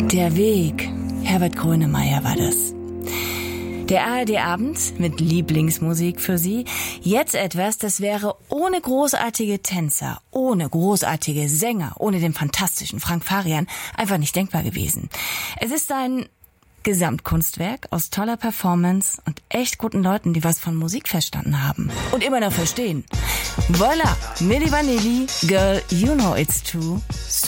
Der Weg. Herbert Grönemeyer war das. Der ARD-Abend mit Lieblingsmusik für Sie. Jetzt etwas, das wäre ohne großartige Tänzer, ohne großartige Sänger, ohne den fantastischen Frank Farian einfach nicht denkbar gewesen. Es ist ein Gesamtkunstwerk aus toller Performance und echt guten Leuten, die was von Musik verstanden haben. Und immer noch verstehen. Voila, Milli Vanilli, Girl, you know it's true.